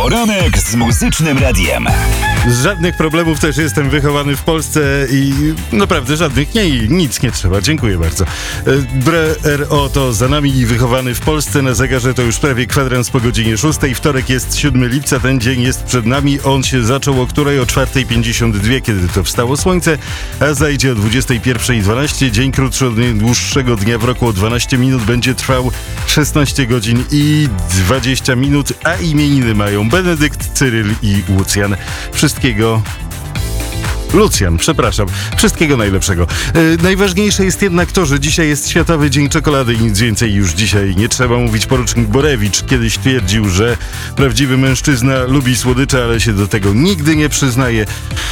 Poranek z Muzycznym Radiem. Żadnych problemów, też jestem wychowany w Polsce i naprawdę żadnych, nic nie trzeba, dziękuję bardzo. BRO to za nami i wychowany w Polsce, na zegarze to już prawie kwadrans po godzinie 6. Wtorek jest 7 lipca, ten dzień jest przed nami, on się zaczął o której? O 4:52, kiedy to wstało słońce, a zajdzie o 21:12. Dzień krótszy od dłuższego dnia w roku o 12 minut, będzie trwał 16 godzin i 20 minut, a imieniny mają Benedykt, Cyryl i Lucjan. Wszystkiego najlepszego. Najważniejsze jest jednak to, że dzisiaj jest Światowy Dzień Czekolady i nic więcej już dzisiaj nie trzeba mówić. Porucznik Borewicz kiedyś twierdził, że prawdziwy mężczyzna lubi słodycze, ale się do tego nigdy nie przyznaje.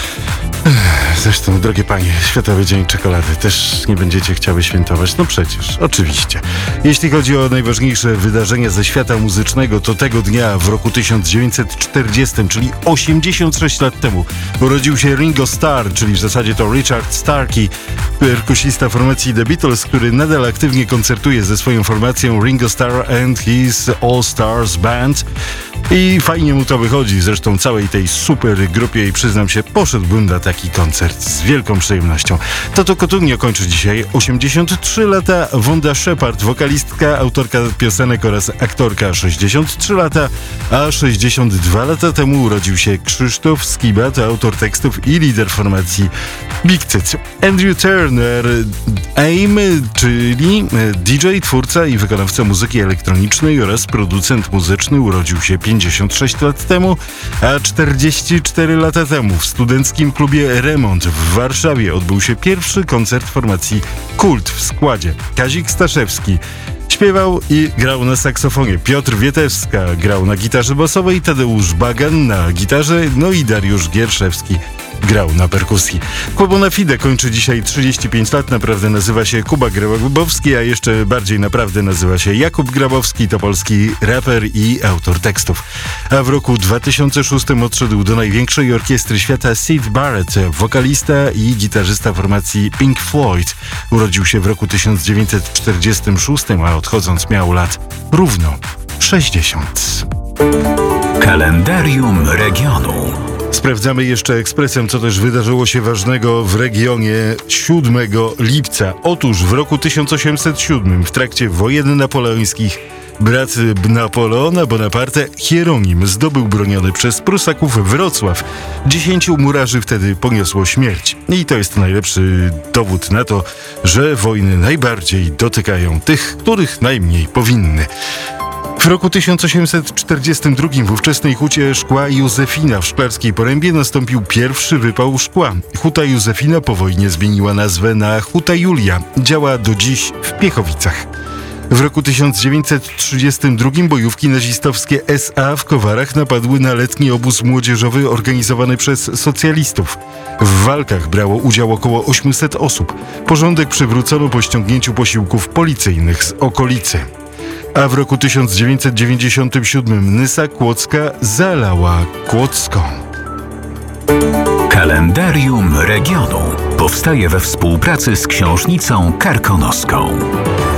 Zresztą, drogie panie, Światowy Dzień Czekolady też nie będziecie chciały świętować? No przecież, oczywiście. Jeśli chodzi o najważniejsze wydarzenia ze świata muzycznego, to tego dnia w roku 1940, czyli 86 lat temu, urodził się Ringo Starr, czyli w zasadzie to Richard Starkey, perkusista formacji The Beatles, który nadal aktywnie koncertuje ze swoją formacją Ringo Starr and His All Stars Band. I fajnie mu to wychodzi, zresztą całej tej super grupie i przyznam się, poszedłbym na taki koncert z wielką przyjemnością. Toto Cotugno kończy dzisiaj 83 lata, Wanda Shepard, wokalistka, autorka piosenek oraz aktorka 63 lata, a 62 lata temu urodził się Krzysztof Skiba, to autor tekstów i lider formacji Big Cyc. Andrew Turner, AIM, czyli DJ, twórca i wykonawca muzyki elektronicznej oraz producent muzyczny, urodził się 56 lat temu, a 44 lata temu w studenckim klubie Remont w Warszawie odbył się pierwszy koncert formacji Kult w składzie Kazik Staszewski. Śpiewał i grał na saksofonie. Piotr Wietewska grał na gitarze basowej, Tadeusz Bagan na gitarze, no i Dariusz Gierszewski grał na perkusji. Kłobona Fide kończy dzisiaj 35 lat, naprawdę nazywa się Kuba Grabowski, a jeszcze bardziej naprawdę nazywa się Jakub Grabowski, to polski raper i autor tekstów. A w roku 2006 odszedł do największej orkiestry świata Syd Barrett, wokalista i gitarzysta formacji Pink Floyd. Urodził się w roku 1946, a odchodząc miał lat równo 60. Kalendarium regionu. Sprawdzamy jeszcze ekspresem, co też wydarzyło się ważnego w regionie 7 lipca. Otóż w roku 1807 w trakcie wojen napoleońskich brat Napoleona Bonaparte, Hieronim, zdobył broniony przez Prusaków Wrocław. 10 murarzy wtedy poniosło śmierć. I to jest najlepszy dowód na to, że wojny najbardziej dotykają tych, których najmniej powinny. W roku 1842 w ówczesnej hucie szkła Józefina w Szklarskiej Porębie nastąpił pierwszy wypał szkła. Huta Józefina po wojnie zmieniła nazwę na Huta Julia. Działa do dziś w Piechowicach. W roku 1932 bojówki nazistowskie SA w Kowarach napadły na letni obóz młodzieżowy organizowany przez socjalistów. W walkach brało udział około 800 osób. Porządek przywrócono po ściągnięciu posiłków policyjnych z okolicy. A w roku 1997 Nysa Kłodzka zalała Kłodzką. Kalendarium regionu powstaje we współpracy z Książnicą Karkonoską.